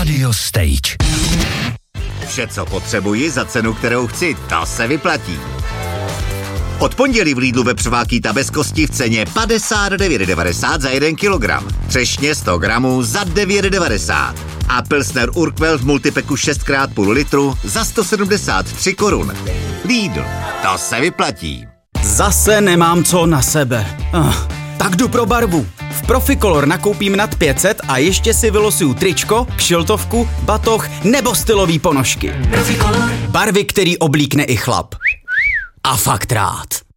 Radio Stage. Vše, co potřebuji za cenu, kterou chci, to se vyplatí. Od pondělí v Lidlu vepřová bez kosti v ceně 59,90 za 1 kilogram. Třešně 100 gramů za 9,90. A Pilsner Urquell v multipeku 6x půl litru za 173 korun. Lidl, to se vyplatí. Zase nemám co na sebe. Tak jdu pro barvu. V Proficolor nakoupím nad 500 a ještě si vylosuju tričko, kšiltovku, batoh nebo stylový ponožky. Proficolor. Barvy, který oblíkne i chlap. A fakt rád.